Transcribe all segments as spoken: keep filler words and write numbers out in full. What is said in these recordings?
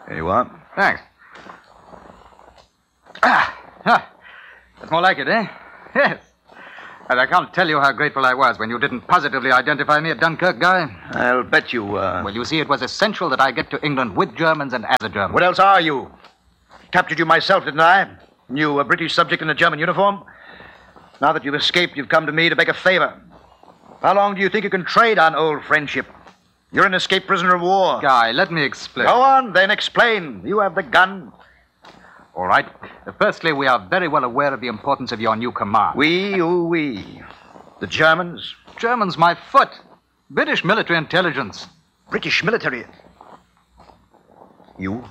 Here you are. Thanks. Ah, ah, that's more like it, eh? Yes. And I can't tell you how grateful I was when you didn't positively identify me at Dunkirk, Guy. I'll bet you, uh... Well, you see, it was essential that I get to England with Germans and as a German. What else are you? Captured you myself, didn't I? You, a British subject in a German uniform? Now that you've escaped, you've come to me to beg a favor. How long do you think you can trade on old friendship? You're an escaped prisoner of war. Guy, let me explain. Go on, then explain. You have the gun. All right. Firstly, we are very well aware of the importance of your new command. We, who we? The Germans? Germans, my foot. British military intelligence. British military? You?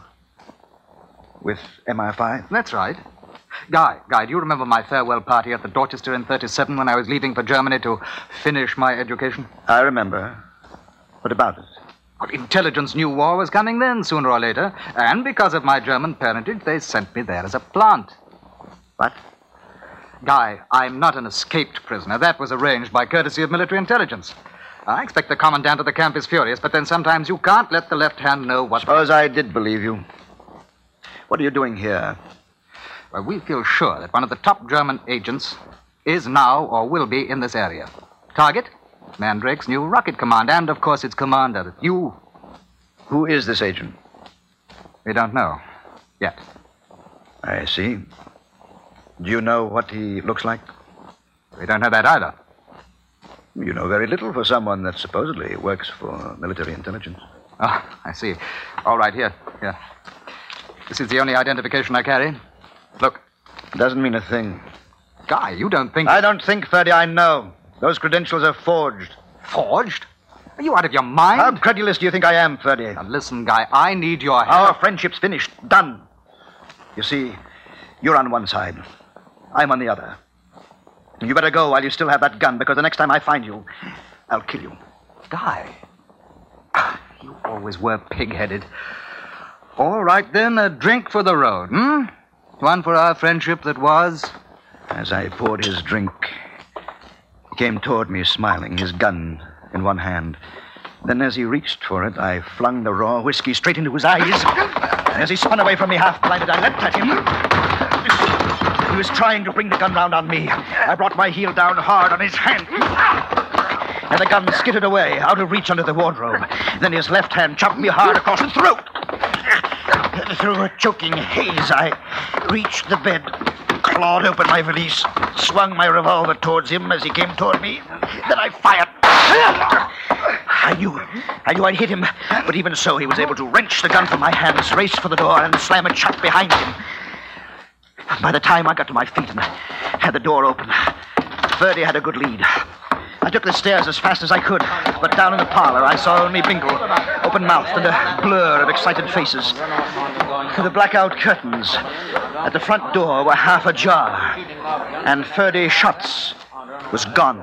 With M I five? That's right. Guy, Guy, do you remember my farewell party at the Dorchester in thirty-seven when I was leaving for Germany to finish my education? I remember. What about it? Well, intelligence knew war was coming then, sooner or later. And because of my German parentage, they sent me there as a plant. What? Guy, I'm not an escaped prisoner. That was arranged by courtesy of military intelligence. I expect the commandant of the camp is furious, but then sometimes you can't let the left hand know what... Suppose I did believe you. What are you doing here? Well, we feel sure that one of the top German agents is now or will be in this area. Target? Mandrake's new rocket command, and, of course, its commander, you. Who is this agent? We don't know. Yet. I see. Do you know what he looks like? We don't know that either. You know very little for someone that supposedly works for military intelligence. Oh, I see. All right, here, here. This is the only identification I carry. Look. Doesn't mean a thing. Guy, you don't think... I don't think, Ferdy, I know. Those credentials are forged. Forged? Are you out of your mind? How credulous do you think I am, Ferdy? Now, listen, Guy, I need your help. Our friendship's finished. Done. You see, you're on one side. I'm on the other. You better go while you still have that gun, because the next time I find you, I'll kill you. Guy, you always were pig-headed. All right, then, a drink for the road, hmm? One for our friendship that was... As I poured his drink, he came toward me smiling, his gun in one hand. Then as he reached for it, I flung the raw whiskey straight into his eyes. And as he spun away from me, half-blinded, I leapt at him. He was trying to bring the gun round on me. I brought my heel down hard on his hand. And the gun skittered away, out of reach under the wardrobe. Then his left hand chopped me hard across the throat. Through a choking haze, I reached the bed, clawed open my valise, swung my revolver towards him as he came toward me. Then I fired. I knew, I knew I'd hit him, but even so, he was able to wrench the gun from my hands, race for the door, and slam it shut behind him. By the time I got to my feet and had the door open, Ferdy had a good lead. I took the stairs as fast as I could, but down in the parlor I saw only Bingle, open-mouthed and a blur of excited faces. The blackout curtains at the front door were half ajar, and Ferdy Schutz was gone.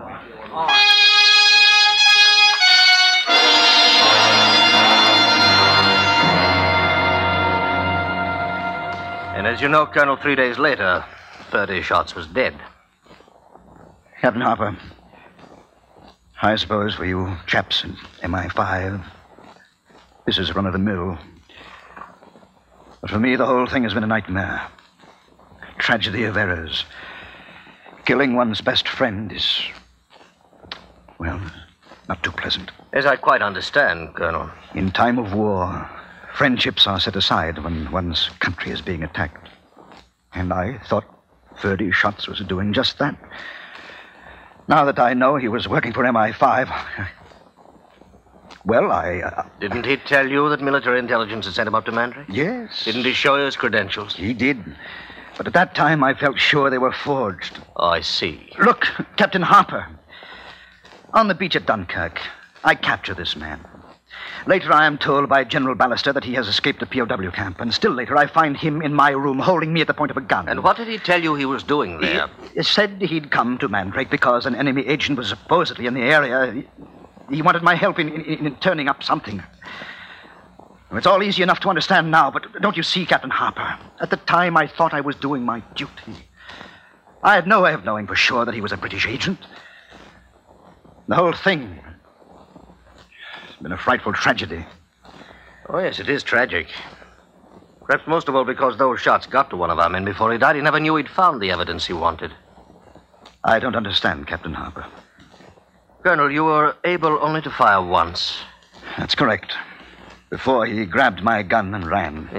And as you know, Colonel, three days later, Ferdy Schutz was dead. Captain Harper, I suppose for you chaps in M I five, this is run-of-the-mill. But for me, the whole thing has been a nightmare. A tragedy of errors. Killing one's best friend is, well, not too pleasant. As I quite understand, Colonel. In time of war, friendships are set aside when one's country is being attacked. And I thought Ferdy Schutz was doing just that. Now that I know he was working for M I five, well, I... Uh, Didn't he tell you that military intelligence had sent him up to Mandrake? Yes. Didn't he show you his credentials? He did. But at that time, I felt sure they were forged. Oh, I see. Look, Captain Harper. On the beach at Dunkirk, I capture this man. Later, I am told by General Ballister that he has escaped the P O W camp. And still later, I find him in my room holding me at the point of a gun. And what did he tell you he was doing there? He said he'd come to Mandrake because an enemy agent was supposedly in the area. He, he wanted my help in, in, in turning up something. It's all easy enough to understand now, but don't you see, Captain Harper? At the time, I thought I was doing my duty. I had no way of knowing for sure that he was a British agent. The whole thing... It's been a frightful tragedy. Oh, yes, it is tragic. Perhaps most of all because those shots got to one of our men before he died. He never knew he'd found the evidence he wanted. I don't understand, Captain Harper. Colonel, you were able only to fire once. That's correct. Before he grabbed my gun and ran.